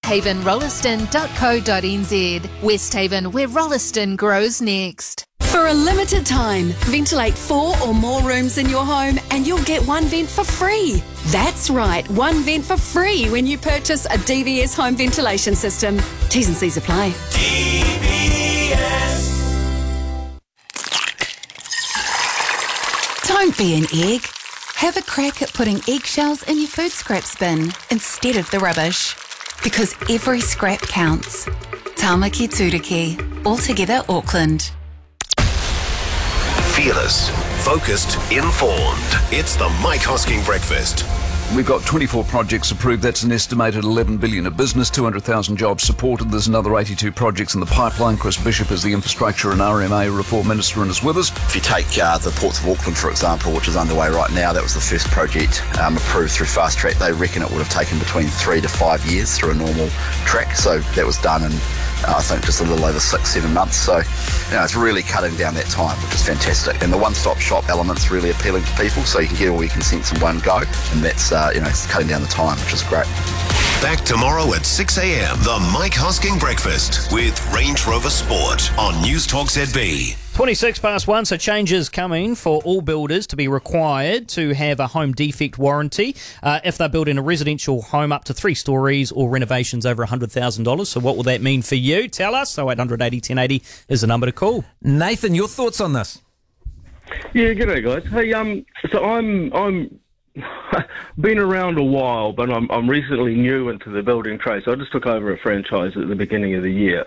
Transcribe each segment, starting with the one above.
westhavenrolliston.co.nz. Westhaven, where Rolliston grows next. For a limited time, ventilate 4 or more rooms in your home and you'll get one vent for free. That's right, one vent for free when you purchase a DVS home ventilation system. T's and C's apply. DVS. Don't be an egg. Have a crack at putting eggshells in your food scraps bin instead of the rubbish. Because every scrap counts. Tamaki Turiki, Altogether Auckland. Fearless, focused, informed. It's the Mike Hosking Breakfast. We've got 24 projects approved. That's an estimated $11 billion of business, 200,000 jobs supported. There's another 82 projects in the pipeline. Chris Bishop is the Infrastructure and RMA Reform Minister and is with us. If you take the Ports of Auckland, for example, which is underway right now, that was the first project approved through Fast Track. They reckon it would have taken between 3 to 5 years through a normal track. So that was done in, I think, just a little over 6-7 months. So, it's really cutting down that time, which is fantastic. And the one-stop shop element's really appealing to people, so you can get all your consents in one go. And that's, it's cutting down the time, which is great. Back tomorrow at 6 a.m. The Mike Hosking Breakfast with Range Rover Sport on News Talk ZB. 1:26, so changes coming for all builders to be required to have a home defect warranty if they're building a residential home up to 3 stories or renovations over $100,000. So what will that mean for you? Tell us. 0800 80 1080 is the number to call. Nathan, your thoughts on this? Yeah, g'day guys. Hey, so I'm been around a while, but I'm recently new into the building trade. So I just took over a franchise at the beginning of the year.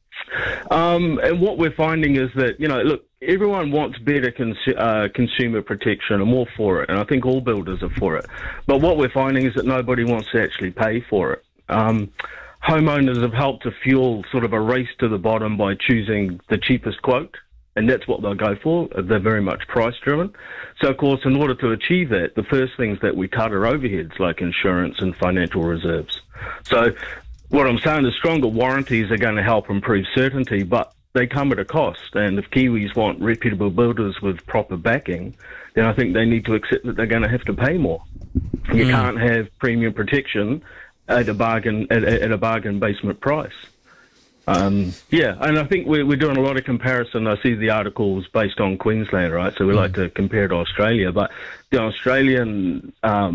And what we're finding is that, look, everyone wants better consumer protection. I'm all for it, and I think all builders are for it. But what we're finding is that nobody wants to actually pay for it. Homeowners have helped to fuel sort of a race to the bottom by choosing the cheapest quote, and that's what they'll go for. They're very much price-driven. So, of course, in order to achieve that, the first things that we cut are overheads like insurance and financial reserves. So what I'm saying is stronger warranties are going to help improve certainty, but they come at a cost. And if Kiwis want reputable builders with proper backing, then I think they need to accept that they're going to have to pay more. You can't have premium protection at a bargain basement price. And I think we're doing a lot of comparison. I see the articles based on Queensland, right? So we like to compare to Australia, but the Australian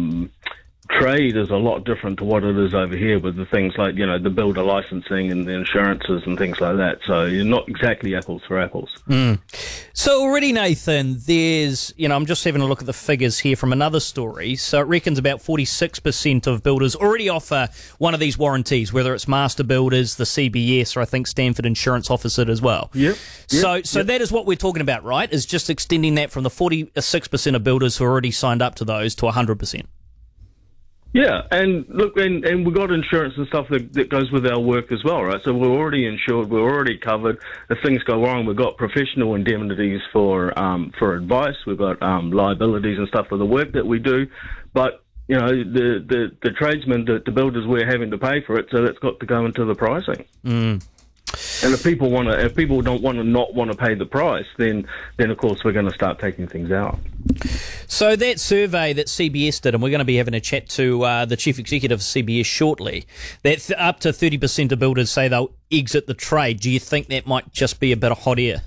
trade is a lot different to what it is over here with the things like, the builder licensing and the insurances and things like that. So you're not exactly apples for apples. So already, Nathan, there's, I'm just having a look at the figures here from another story. So it reckons about 46% of builders already offer one of these warranties, whether it's Master Builders, the CBS, or I think Stanford Insurance offers it as well. Yep. So that is what we're talking about, right? Is just extending that from the 46% of builders who are already signed up to those to 100%. Yeah, and look, and we've got insurance and stuff that goes with our work as well, right? So we're already insured, we're already covered. If things go wrong, we've got professional indemnities for advice. We've got liabilities and stuff for the work that we do. But the tradesmen, the builders, we're having to pay for it, so that's got to go into the pricing. And if people don't want to pay the price, then of course we're going to start taking things out. So that survey that CBS did, and we're going to be having a chat to the chief executive of CBS shortly, that up to 30% of builders say they'll exit the trade. Do you think that might just be a bit of hot air?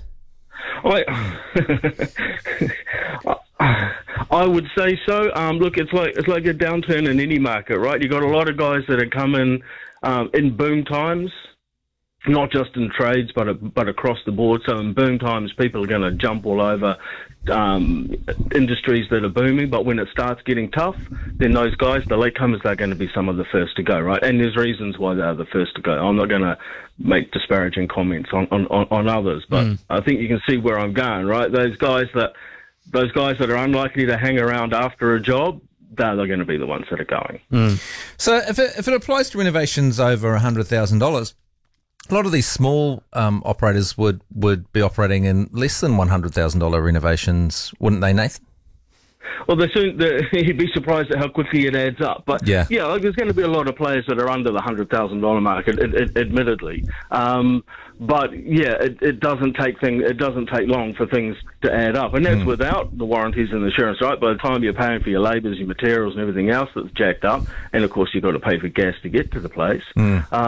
I would say so. Look, it's like a downturn in any market, right? You got a lot of guys that are coming in boom times. Not just in trades, but across the board. So in boom times, people are going to jump all over industries that are booming. But when it starts getting tough, then those guys, the latecomers, they're going to be some of the first to go, right? And there's reasons why they're the first to go. I'm not going to make disparaging comments on others, but I think you can see where I'm going, right? Those guys that are unlikely to hang around after a job, they're going to be the ones that are going. So if it applies to renovations over $100,000. A lot of these small operators would be operating in less than $100,000 renovations, wouldn't they, Nathan? Well, you'd be surprised at how quickly it adds up. But there's going to be a lot of players that are under the $100,000 mark, admittedly. But it doesn't take long for things to add up, and that's without the warranties and insurance, right? By the time you're paying for your labours, your materials, and everything else that's jacked up, and of course you've got to pay for gas to get to the place.